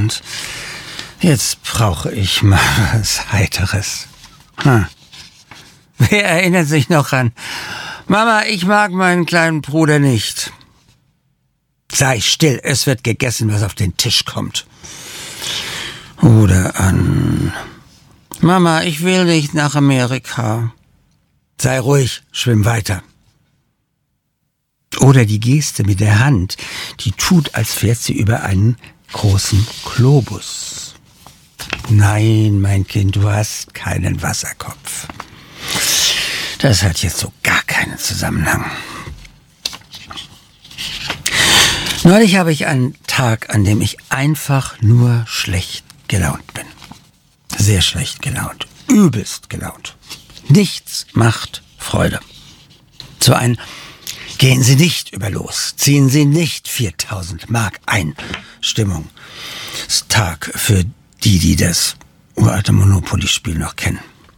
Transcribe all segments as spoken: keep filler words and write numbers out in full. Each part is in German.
Abend. Jetzt brauche ich mal was Heiteres. Hm. Wer erinnert sich noch an Mama, ich mag meinen kleinen Bruder nicht. Sei still, es wird gegessen, was auf den Tisch kommt. Oder an Mama, ich will nicht nach Amerika. Sei ruhig, schwimm weiter. Oder die Geste mit der Hand, die tut, als fährt sie über einen großen Globus. Nein, mein Kind, du hast keinen Wasserkopf. Das hat jetzt so gar keinen Zusammenhang. Neulich habe ich einen Tag, an dem ich einfach nur schlecht gelaunt bin. Sehr schlecht gelaunt. Übelst gelaunt. Nichts macht Freude. So ein Gehen Sie nicht über los. Ziehen Sie nicht viertausend Mark ein. Stimmungstag für die, die das uralte Monopoly-Spiel noch kennen.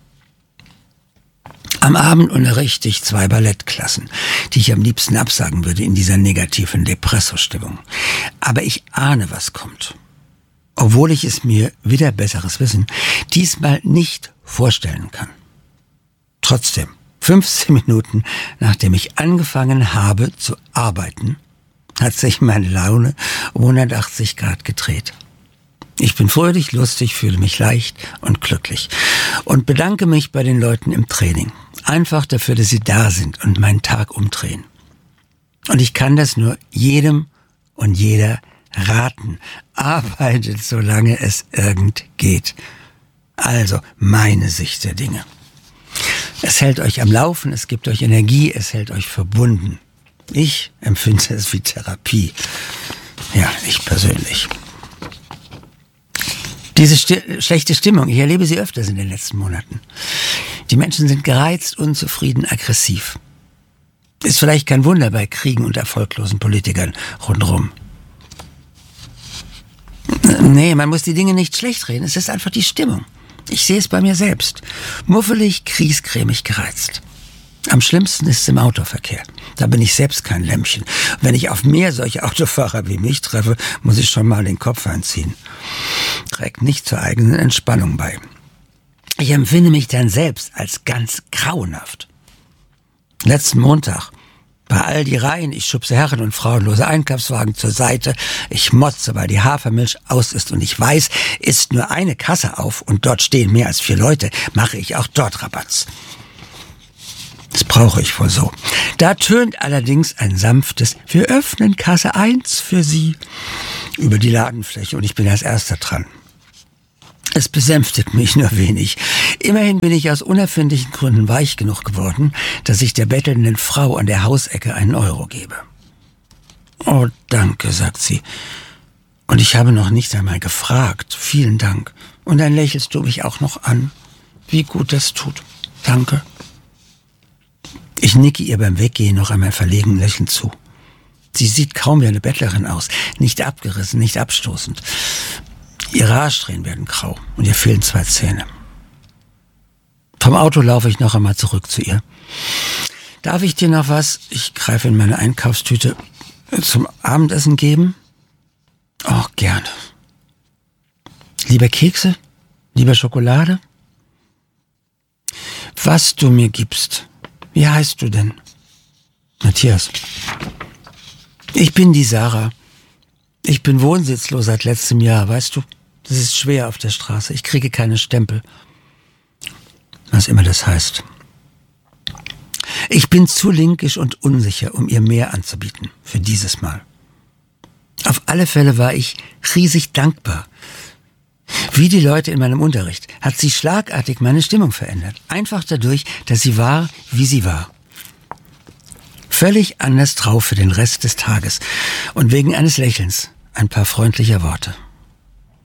Am Abend unterrichte ich zwei Ballettklassen, die ich am liebsten absagen würde in dieser negativen Depresso-Stimmung. Aber ich ahne, was kommt. Obwohl ich es mir wieder besseres Wissen diesmal nicht vorstellen kann. Trotzdem, fünfzehn Minuten nachdem ich angefangen habe zu arbeiten, hat sich meine Laune um hundertachtzig Grad gedreht. Ich bin fröhlich, lustig, fühle mich leicht und glücklich und bedanke mich bei den Leuten im Training. Einfach dafür, dass sie da sind und meinen Tag umdrehen. Und ich kann das nur jedem und jeder raten. Arbeitet, solange es irgend geht. Also meine Sicht der Dinge. Es hält euch am Laufen, es gibt euch Energie, es hält euch verbunden. Ich empfinde es wie Therapie. Ja, ich persönlich. Diese sti- schlechte Stimmung, ich erlebe sie öfters in den letzten Monaten. Die Menschen sind gereizt, unzufrieden, aggressiv. Ist vielleicht kein Wunder bei Kriegen und erfolglosen Politikern rundherum. Nee, man muss die Dinge nicht schlecht reden, es ist einfach die Stimmung. Ich sehe es bei mir selbst. Muffelig, kriescremig, gereizt. Am schlimmsten ist es im Autoverkehr. Da bin ich selbst kein Lämmchen. Wenn ich auf mehr solche Autofahrer wie mich treffe, muss ich schon mal den Kopf einziehen. Trägt nicht zur eigenen Entspannung bei. Ich empfinde mich dann selbst als ganz grauenhaft. Letzten Montag, bei all die Reihen, ich schubse herren- und frauenlose Einkaufswagen zur Seite, ich motze, weil die Hafermilch aus ist und ich weiß, ist nur eine Kasse auf und dort stehen mehr als vier Leute, mache ich auch dort Rabatz. Das brauche ich wohl so. Da tönt allerdings ein sanftes Wir öffnen Kasse eins für Sie über die Ladenfläche und ich bin als Erster dran. Es besänftigt mich nur wenig. Immerhin bin ich aus unerfindlichen Gründen weich genug geworden, dass ich der bettelnden Frau an der Hausecke einen Euro gebe. Oh, danke, sagt sie. Und ich habe noch nicht einmal gefragt. Vielen Dank. Und dann lächelst du mich auch noch an. Wie gut das tut. Danke. Ich nicke ihr beim Weggehen noch einmal verlegen lächelnd zu. Sie sieht kaum wie eine Bettlerin aus. Nicht abgerissen, nicht abstoßend. Ihre Haarsträhnen werden grau und ihr fehlen zwei Zähne. Vom Auto laufe ich noch einmal zurück zu ihr. Darf ich dir noch was, ich greife in meine Einkaufstüte, zum Abendessen geben? Oh, gerne. Lieber Kekse? Lieber Schokolade? Was du mir gibst. Wie heißt du denn? Matthias. Ich bin die Sarah. Ich bin wohnsitzlos seit letztem Jahr, weißt du? Das ist schwer auf der Straße. Ich kriege keine Stempel. Was immer das heißt. Ich bin zu linkisch und unsicher, um ihr mehr anzubieten. Für dieses Mal. Auf alle Fälle war ich riesig dankbar. Wie die Leute in meinem Unterricht hat sie schlagartig meine Stimmung verändert. Einfach dadurch, dass sie war, wie sie war. Völlig anders drauf für den Rest des Tages. Und wegen eines Lächelns. Ein paar freundlicher Worte.